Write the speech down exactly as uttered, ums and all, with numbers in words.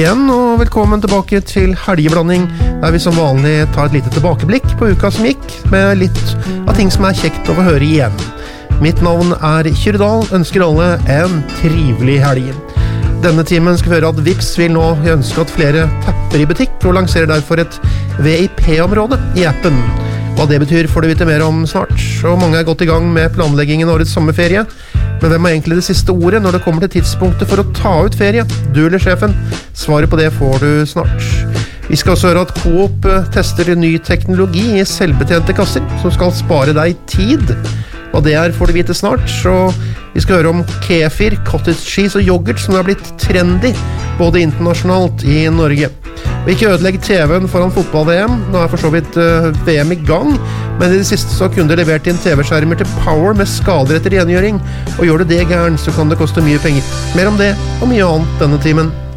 Igjen, og velkommen tilbake til Helgeblanding, der vi som vanlig tar et lite tilbakeblikk på uka som gikk, med litt av ting som er kjekt å få høre igjen. Mitt navn er Kyrdal, ønsker alle en trivelig helg. Denne timen skal vi høre at Vipps vil nå ønske at flere tapper i butikk, og lanserer derfor et V I P-område i appen. Hva det betyr får du vite mer om snart, og mange er godt i gang med planleggingen av årets sommerferie. Men hvem er egentlig det siste ordet når det kommer til tidspunktet for å ta ut ferie? Du eller sjefen? Svaret på det får du snart. Vi skal også høre at Coop tester ny teknologi i selvbetjente kasser, som skal spare deg tid. Hva det er får du vite snart, så vi skal høre om kefir, cottage cheese og yoghurt som har blitt trendy, både internasjonalt i Norge. Og ikke ødelegg T V-en foran fotball-V M, nå er for så vidt uh, V M i gang, men i det siste så kunne det levert inn T V-skjermer til Power med skader etter rengjøring, og gjør du det gæren så kan det koste mye penger. Mer om det og mye annet denne timen.